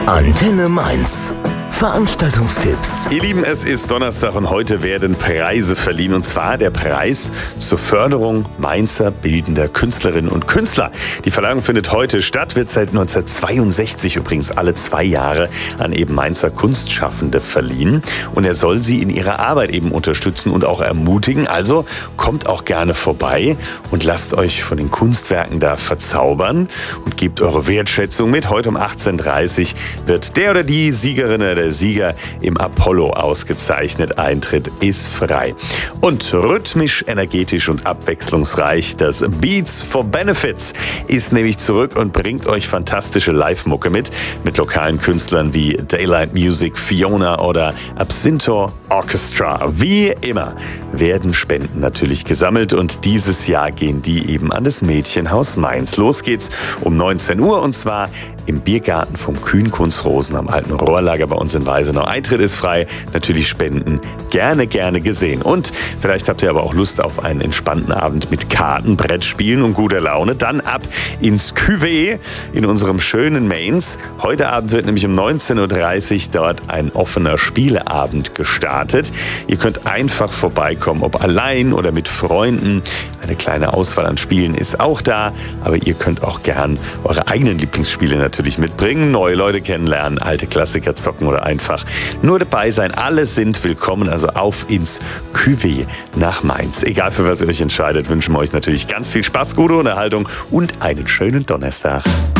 Antenne Mainz. Veranstaltungstipps. Ihr Lieben, es ist Donnerstag und heute werden Preise verliehen. Und zwar der Preis zur Förderung Mainzer bildender Künstlerinnen und Künstler. Die Verleihung findet heute statt, wird seit 1962 übrigens alle 2 Jahre an eben Mainzer Kunstschaffende verliehen. Und er soll sie in ihrer Arbeit eben unterstützen und auch ermutigen. Also kommt auch gerne vorbei und lasst euch von den Kunstwerken da verzaubern und gebt eure Wertschätzung mit. Heute um 18:30 Uhr wird der oder die Siegerin oder der Sieger im Apollo ausgezeichnet. Eintritt ist frei. Und rhythmisch, energetisch und abwechslungsreich, das Beats for Benefits ist nämlich zurück und bringt euch fantastische Live-Mucke mit lokalen Künstlern wie Daylight Music, Fiona oder Absintor Orchestra. Wie immer werden Spenden natürlich gesammelt und dieses Jahr gehen die eben an das Mädchenhaus Mainz. Los geht's um 19 Uhr und zwar im Biergarten vom Kühn-Kunz-Rosen am alten Rohrlager bei uns in Weisenau. Eintritt ist frei, natürlich Spenden gerne gesehen. Und vielleicht habt ihr aber auch Lust auf einen entspannten Abend mit Karten, Brettspielen und guter Laune. Dann ab ins Cuvée in unserem schönen Mainz. Heute Abend wird nämlich um 19:30 Uhr dort ein offener Spieleabend gestartet. Ihr könnt einfach vorbeikommen, ob allein oder mit Freunden. Eine kleine Auswahl an Spielen ist auch da, aber ihr könnt auch gern eure eigenen Lieblingsspiele natürlich mitbringen, neue Leute kennenlernen, alte Klassiker zocken oder einfach nur dabei sein. Alle sind willkommen, also auf ins Cuvée nach Mainz. Egal für was ihr euch entscheidet, wünschen wir euch natürlich ganz viel Spaß, gute Unterhaltung und einen schönen Donnerstag.